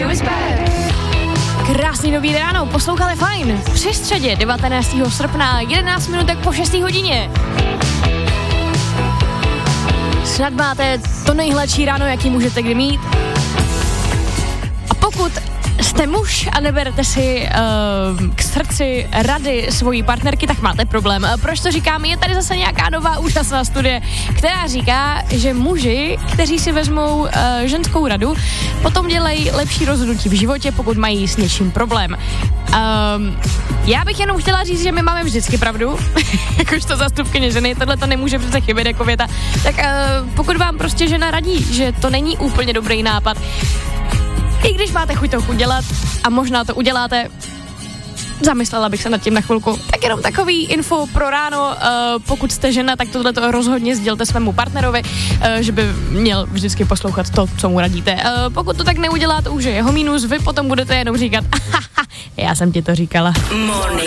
Krásný dobrý ráno, poslouchali Fajn. Při středě 19. srpna, 11 minutek po 6. hodině. Snad máte to nejhladší ráno, jaký můžete kdy mít. A pokud jste muž a neberete si k srdci rady svojí partnerky, tak máte problém. Proč to říkám? Je tady zase nějaká nová úžasná studie, která říká, že muži, kteří si vezmou ženskou radu, potom dělají lepší rozhodnutí v životě, pokud mají s něčím problém. Já bych jenom chtěla říct, že my máme vždycky pravdu, jakožto zástupkyně ženy, tohle to nemůže přece chybět jako věta, tak pokud vám prostě žena radí, že to není úplně dobrý nápad, i když máte chuť to udělat a možná to uděláte, zamyslela bych se nad tím na chvilku. Tak jenom takový info pro ráno, pokud jste žena, tak tohleto rozhodně sdělte svému partnerovi, že by měl vždycky poslouchat to, co mu radíte. Pokud to tak neuděláte, už je jeho mínus, vy potom budete jenom říkat, já jsem ti to říkala.